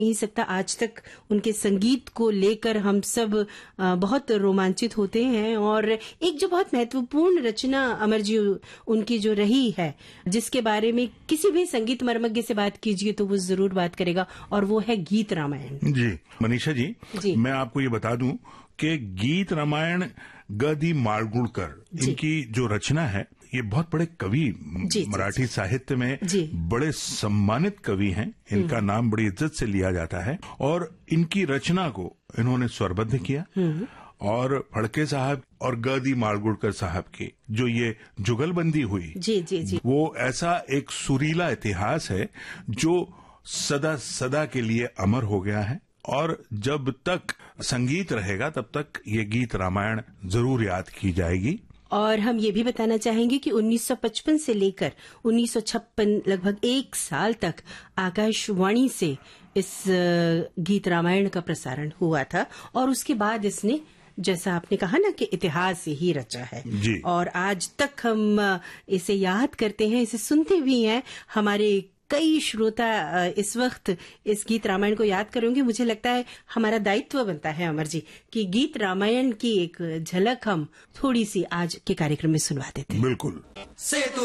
नहीं सकता। आज तक उनके संगीत को लेकर हम सब बहुत रोमांचित होते हैं। और एक जो बहुत महत्वपूर्ण रचना अमर जी उनकी जो रही है, जिसके बारे में किसी भी संगीत मर्मज्ञ से बात कीजिए तो वो जरूर बात करेगा, और वो है गीत रामायण। जी मनीषा जी, मैं आपको ये बता दूं कि गीत रामायण ग दि माडगूळकर इनकी जो रचना है, ये बहुत बड़े कवि मराठी साहित्य में बड़े सम्मानित कवि हैं। इनका नाम बड़ी इज्जत से लिया जाता है और इनकी रचना को इन्होंने स्वरबद्ध किया। और फड़के साहब और ग दि माडगूळकर साहब की जो ये जुगलबंदी हुई, वो ऐसा एक सुरीला इतिहास है जो सदा सदा के लिए अमर हो गया है। और जब तक संगीत रहेगा तब तक ये गीत रामायण जरूर याद की जाएगी। और हम ये भी बताना चाहेंगे कि 1955 से लेकर 1956 लगभग 1 साल तक आकाशवाणी से इस गीत रामायण का प्रसारण हुआ था। और उसके बाद इसने, जैसा आपने कहा ना, कि इतिहास ही रचा है जी। और आज तक हम इसे याद करते हैं, इसे सुनते भी हैं। हमारे कई श्रोता इस वक्त इस गीत रामायण को याद करेंगे। मुझे लगता है हमारा दायित्व बनता है अमर जी कि गीत रामायण की एक झलक हम थोड़ी सी आज के कार्यक्रम में सुनवा देते हैं। बिल्कुल।